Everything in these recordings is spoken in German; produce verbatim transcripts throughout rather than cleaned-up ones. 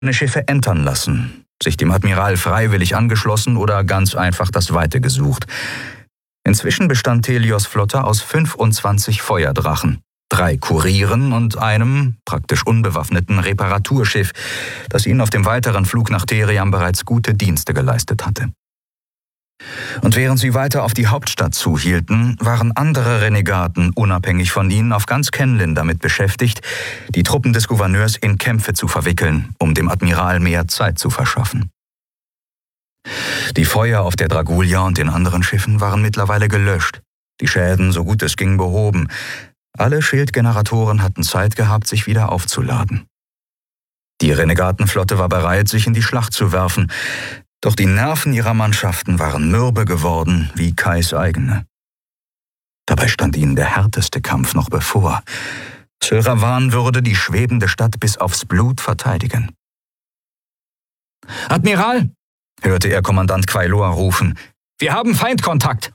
Schiffe entern lassen, sich dem Admiral freiwillig angeschlossen oder ganz einfach das Weite gesucht. Inzwischen bestand Thelios' Flotte aus fünfundzwanzig Feuerdrachen, drei Kurieren und einem, praktisch unbewaffneten Reparaturschiff, das ihnen auf dem weiteren Flug nach Theriam bereits gute Dienste geleistet hatte. Und während sie weiter auf die Hauptstadt zuhielten, waren andere Renegaten unabhängig von ihnen auf ganz Kenlin damit beschäftigt, die Truppen des Gouverneurs in Kämpfe zu verwickeln, um dem Admiral mehr Zeit zu verschaffen. Die Feuer auf der Dragulia und den anderen Schiffen waren mittlerweile gelöscht, die Schäden so gut es ging behoben. Alle Schildgeneratoren hatten Zeit gehabt, sich wieder aufzuladen. Die Renegatenflotte war bereit, sich in die Schlacht zu werfen, doch die Nerven ihrer Mannschaften waren mürbe geworden wie Kais eigene. Dabei stand ihnen der härteste Kampf noch bevor. Syl-Ravan würde die schwebende Stadt bis aufs Blut verteidigen. »Admiral«, hörte er Kommandant Quailor rufen, »wir haben Feindkontakt!«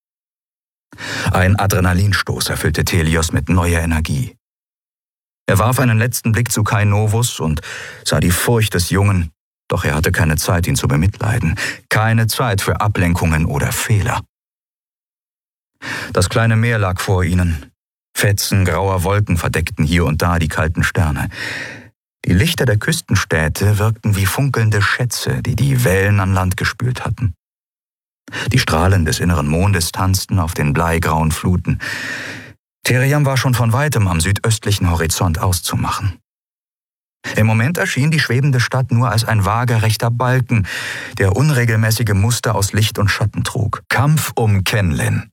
Ein Adrenalinstoß erfüllte Thelios mit neuer Energie. Er warf einen letzten Blick zu Kai Novus und sah die Furcht des Jungen, doch er hatte keine Zeit, ihn zu bemitleiden, keine Zeit für Ablenkungen oder Fehler. Das kleine Meer lag vor ihnen. Fetzen grauer Wolken verdeckten hier und da die kalten Sterne. Die Lichter der Küstenstädte wirkten wie funkelnde Schätze, die die Wellen an Land gespült hatten. Die Strahlen des inneren Mondes tanzten auf den bleigrauen Fluten. Theriam war schon von weitem am südöstlichen Horizont auszumachen. Im Moment erschien die schwebende Stadt nur als ein waagerechter Balken, der unregelmäßige Muster aus Licht und Schatten trug. Kampf um Kenlin.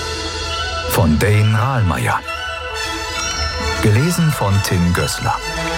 Von Dane Rahlmeier. Gelesen von Tim Gößler.